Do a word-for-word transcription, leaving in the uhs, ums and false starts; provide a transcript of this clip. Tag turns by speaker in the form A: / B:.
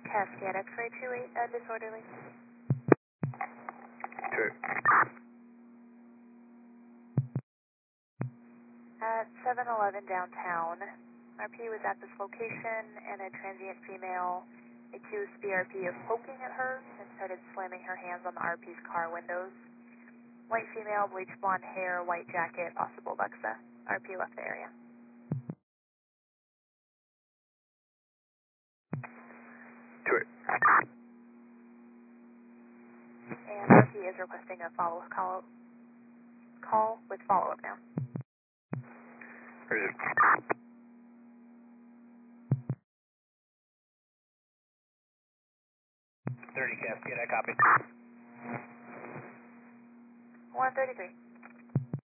A: Cascade X-ray two eight, uh, disorderly.
B: True.
A: At seven eleven downtown, R P was at this location and a transient female accused B R P of poking at her and started slamming her hands on the R P's car windows. White female, bleach blonde hair, white jacket, possible Lexa. R P left the area.
B: True.
A: And R P is requesting a follow-up call, call with follow-up now.
B: Roger. thirty Cascade, I copy.
A: one thirty-three.